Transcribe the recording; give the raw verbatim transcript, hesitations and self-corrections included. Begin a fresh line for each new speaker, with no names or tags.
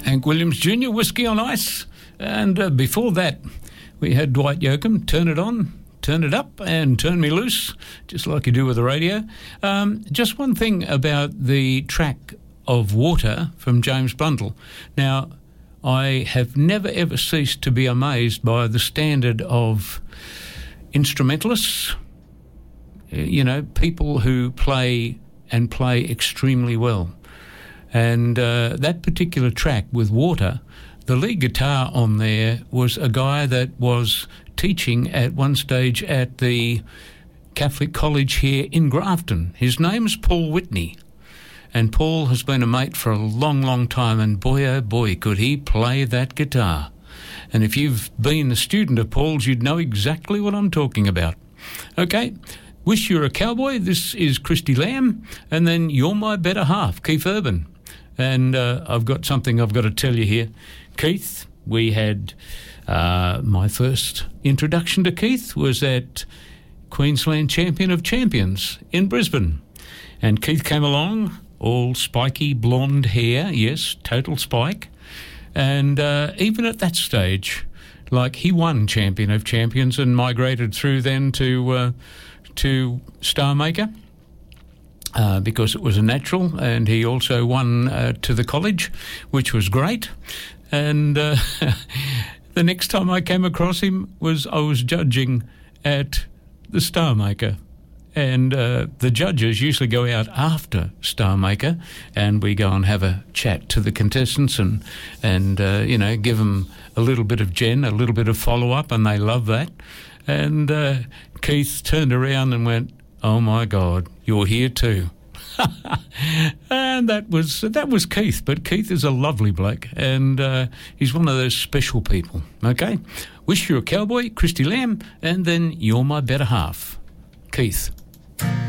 Hank Williams Junior, Whiskey on Ice. And uh, before that, we had Dwight Yoakam, Turn It On, Turn It Up, and Turn Me Loose, just like you do with the radio. Um, just one thing about the track of Water from James Blundell. Now, I have never ever ceased to be amazed by the standard of instrumentalists, you know, people who play and play extremely well. And uh, that particular track with Water, the lead guitar on there was a guy that was teaching at one stage at the Catholic College here in Grafton. His name's Paul Whitney. And Paul has been a mate for a long, long time, and boy, oh boy, could he play that guitar. And if you've been a student of Paul's, you'd know exactly what I'm talking about. Okay, Wish You're a Cowboy, this is Christy Lamb, and then You're My Better Half, Keith Urban. And uh, I've got something I've got to tell you here. Keith, we had uh, my first introduction to Keith was at Queensland Champion of Champions in Brisbane. And Keith came along, all spiky blonde hair, yes, total spike. And uh, even at that stage, like he won Champion of Champions and migrated through then to, uh, to Star Maker. Uh, because it was a natural, and he also won uh, to the college, which was great. And uh, the next time I came across him was I was judging at the Star Maker. And uh, the judges usually go out after Star Maker, and we go and have a chat to the contestants and, and uh, you know, give them a little bit of gen, a little bit of follow-up, and they love that. And uh, Keith turned around and went, "Oh my God, you're here too." And that was that was Keith, but Keith is a lovely bloke, and uh, he's one of those special people. Okay, Wish You're a Cowboy, Christy Lamb, and then You're My Better Half, Keith.